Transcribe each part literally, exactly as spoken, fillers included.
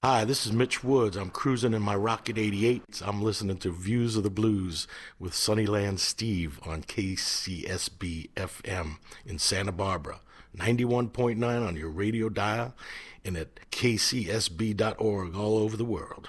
Hi, this is Mitch Woods. I'm cruising in my Rocket eighty-eight. I'm listening to Views of the Blues with Sunnyland Steve on K C S B F M in Santa Barbara, ninety-one point nine on your radio dial, and at k c s b dot org all over the world.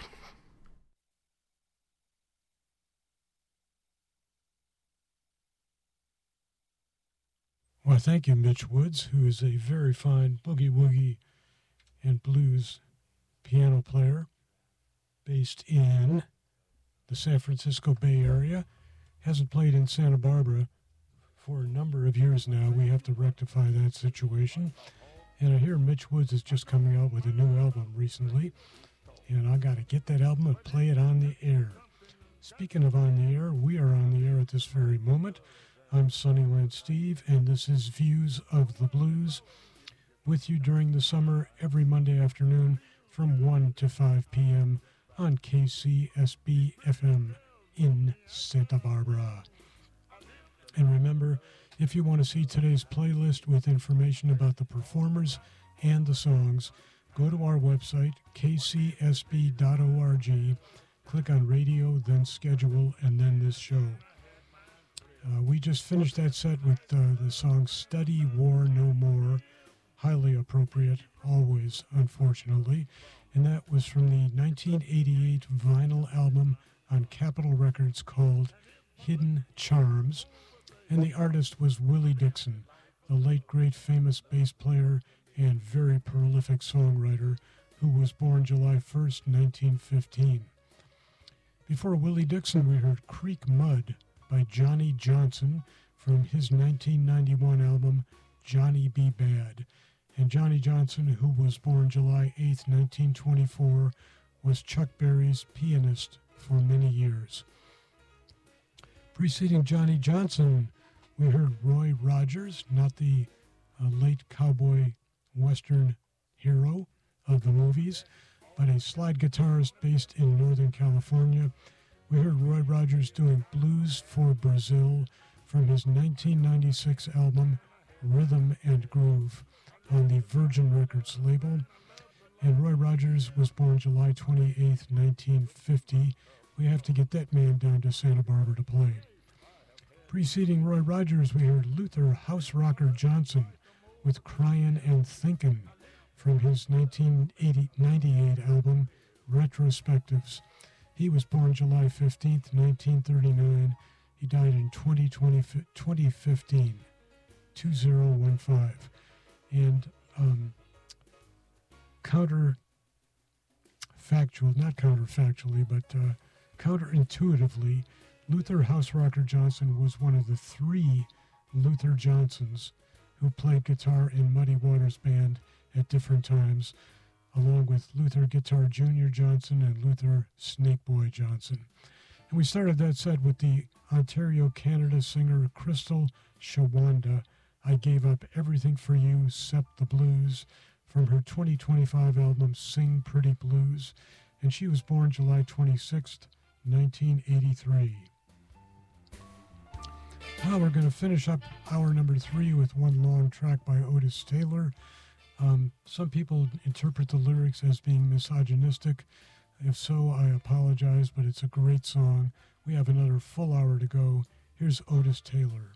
Well, thank you, Mitch Woods, who is a very fine boogie-woogie and blues piano player based in the San Francisco Bay Area. Hasn't played in Santa Barbara for a number of years now. We have to rectify that situation. And I hear Mitch Woods is just coming out with a new album recently, and I got to get that album and play it on the air. Speaking of on the air, we are on the air at this very moment. I'm Sunnyland Steve, and this is Views of the Blues, with you during the summer every Monday afternoon from one to five p.m. on K C S B F M in Santa Barbara. And remember, if you want to see today's playlist with information about the performers and the songs, go to our website, k c s b dot org, click on radio, then schedule, and then this show. Uh, we just finished that set with uh, the song Study War No More, highly appropriate, always, unfortunately, and that was from the nineteen eighty-eight vinyl album on Capitol Records called Hidden Charms, and the artist was Willie Dixon, the late great famous bass player and very prolific songwriter who was born July first, nineteen fifteen. Before Willie Dixon, we heard Creek Mud by Johnny Johnson from his nineteen ninety-one album Johnny B. Bad. And Johnny Johnson, who was born July eighth, nineteen twenty-four, was Chuck Berry's pianist for many years. Preceding Johnny Johnson, we heard Roy Rogers, not the uh, late cowboy western hero of the movies, but a slide guitarist based in Northern California. We heard Roy Rogers doing Blues for Brazil from his nineteen ninety-six album Rhythm and Groove on the Virgin Records label. And Roy Rogers was born July twenty-eighth, nineteen fifty. We have to get that man down to Santa Barbara to play. Preceding Roy Rogers, we heard Luther House Rocker Johnson with Cryin' and Thinkin' from his nineteen ninety-eight album Retrospectives. He was born July fifteenth, nineteen thirty-nine. He died in twenty fifteen, two thousand fifteen. And um, counterfactual, not counterfactually, but uh, counterintuitively, Luther House Rocker Johnson was one of the three Luther Johnsons who played guitar in Muddy Waters Band at different times, along with Luther Guitar Junior Johnson and Luther Snakeboy Johnson. And we started that set with the Ontario, Canada singer Crystal Shawanda, I Gave Up Everything for You, 'Cept the Blues, from her twenty twenty-five album Sing Pretty Blues, and she was born July twenty-sixth, nineteen eighty-three. Now we're going to finish up hour number three with one long track by Otis Taylor. Um, some people interpret the lyrics as being misogynistic. If so, I apologize, but it's a great song. We have another full hour to go. Here's Otis Taylor.